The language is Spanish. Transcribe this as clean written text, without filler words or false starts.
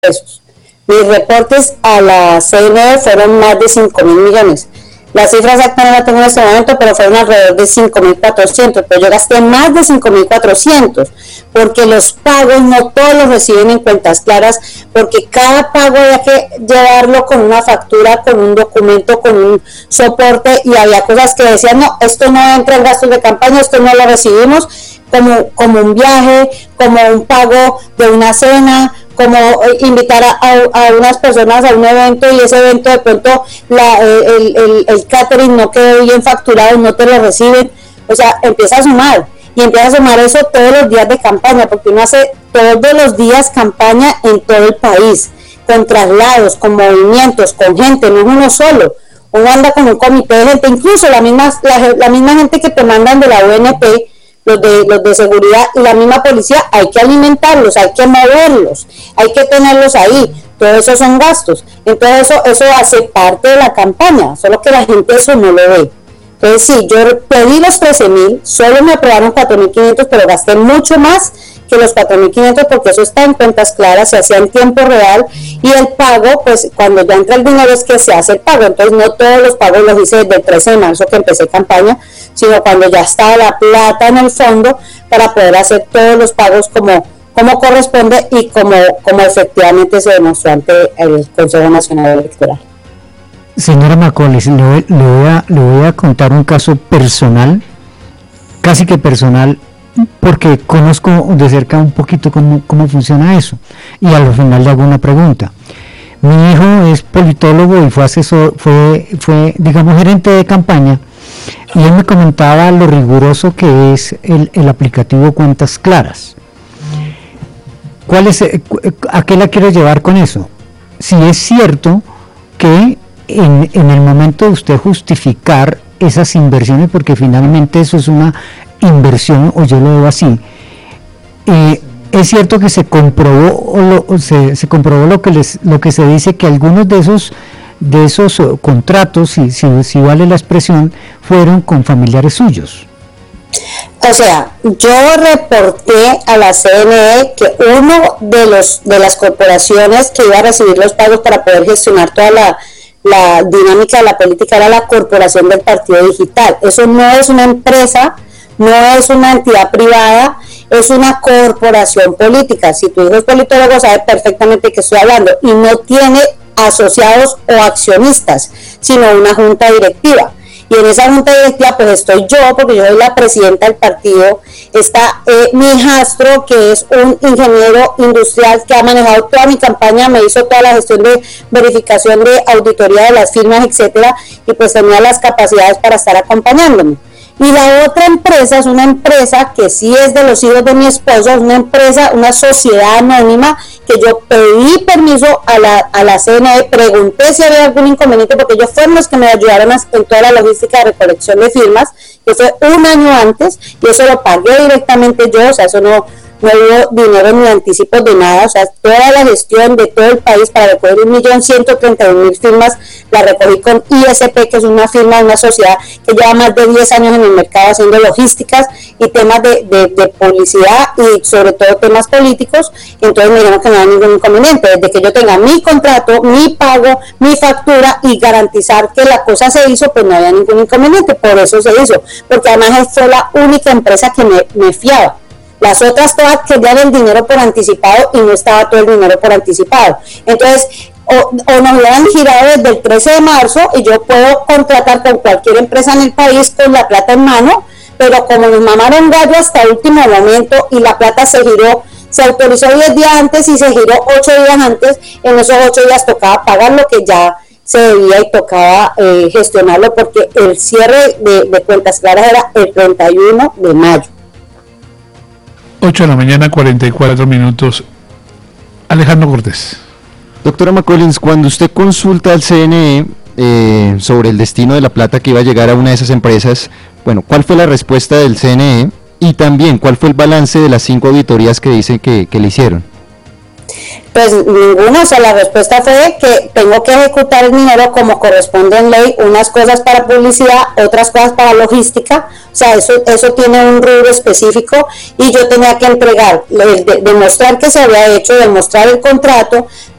pesos. Mis reportes a la CNE fueron más de 5.000 millones. La cifra exacta no la tengo en este momento, pero fueron alrededor de 5.400, pero yo gasté más de 5.400, porque los pagos no todos los reciben en cuentas claras, porque cada pago había que llevarlo con una factura, con un documento, con un soporte, y había cosas que decían, no, esto no entra en gastos de campaña, esto no lo recibimos, como un viaje, como un pago de una cena, como invitar a unas personas a un evento y ese evento de pronto el catering no quedó bien facturado, no te lo reciben, o sea, empieza a sumar eso todos los días de campaña, porque uno hace todos los días campaña en todo el país, con traslados, con movimientos, con gente, no es uno solo, uno anda con un comité de gente, incluso la misma gente que te mandan de la UNP, los de seguridad y la misma policía, hay que alimentarlos, hay que moverlos, hay que tenerlos ahí, todo eso son gastos, entonces eso hace parte de la campaña, solo que la gente eso no lo ve. Entonces sí, yo pedí los 13.000, solo me aprobaron 4.500, pero gasté mucho más que los 4.500 porque eso está en cuentas claras, se hacía en tiempo real, y el pago, pues cuando ya entra el dinero es que se hace el pago, entonces no todos los pagos los hice desde el 13 de marzo que empecé campaña, sino cuando ya estaba la plata en el fondo para poder hacer todos los pagos como corresponde y como efectivamente se demostró ante el Consejo Nacional Electoral. Señora Macaulay, le voy a contar un caso personal, casi que personal, porque conozco de cerca un poquito cómo funciona eso, y al final le hago una pregunta. Mi hijo es politólogo y fue asesor, fue digamos gerente de campaña, y él me comentaba lo riguroso que es el aplicativo Cuentas Claras. ¿A qué la quiero llevar con eso? Si es cierto que en el momento de usted justificar esas inversiones, porque finalmente eso es una inversión, o yo lo veo así, es cierto que se comprobó lo que se dice, que algunos de esos contratos, si vale la expresión, fueron con familiares suyos. O sea, yo reporté a la CNE que uno de las corporaciones que iba a recibir los pagos para poder gestionar toda la dinámica de la política era la Corporación del Partido Digital. Eso no es una empresa, no es una entidad privada, es una corporación política. Si tu hijo es politólogo sabe perfectamente de qué estoy hablando, y no tiene asociados o accionistas, sino una junta directiva. Y en esa junta directiva pues estoy yo, porque yo soy la presidenta del partido, está mi hijastro, que es un ingeniero industrial que ha manejado toda mi campaña, me hizo toda la gestión de verificación de auditoría de las firmas, etcétera, y pues tenía las capacidades para estar acompañándome. Y la otra empresa es una empresa que sí es de los hijos de mi esposo, es una empresa, una sociedad anónima, que yo pedí permiso a la CNE, pregunté si había algún inconveniente, porque ellos fueron los que me ayudaron en toda la logística de recolección de firmas, que fue un año antes, y eso lo pagué directamente yo, o sea, eso no hubo dinero ni anticipos de nada, o sea, toda la gestión de todo el país para recoger 1.131.000 firmas, la recogí con ISP, que es una firma, una sociedad que lleva más de 10 años en el mercado haciendo logísticas y temas de publicidad y sobre todo temas políticos. Entonces me dijeron que no había ningún inconveniente, desde que yo tenga mi contrato, mi pago, mi factura y garantizar que la cosa se hizo, pues no había ningún inconveniente, por eso se hizo, porque además fue la única empresa que me fiaba. Las otras todas querían el dinero por anticipado y no estaba todo el dinero por anticipado. Entonces, o nos hubieran girado desde el 13 de marzo y yo puedo contratar con cualquier empresa en el país con la plata en mano, pero como nos mamaron gallo hasta el último momento y la plata se giró, se autorizó 10 días antes y se giró 8 días antes, en esos 8 días tocaba pagar lo que ya se debía y tocaba gestionarlo, porque el cierre de Cuentas Claras era el 31 de mayo. 8 de la mañana, 44 minutos. Alejandro Cortés. Doctora McCollins, cuando usted consulta al CNE sobre el destino de la plata que iba a llegar a una de esas empresas, bueno, ¿cuál fue la respuesta del CNE? Y también, ¿cuál fue el balance de las 5 auditorías que dicen que le hicieron? Pues ninguna, o sea, la respuesta fue que tengo que ejecutar el dinero como corresponde en ley, unas cosas para publicidad, otras cosas para logística, o sea, eso tiene un rubro específico, y yo tenía que entregar, demostrar que se había hecho, demostrar el contrato,